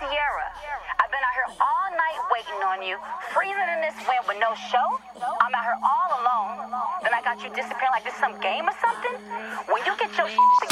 Sierra. I've been out here all night waiting on you, freezing in this wind with no show. I'm out here all alone. Then I got you disappearing like this some game or something. When you get your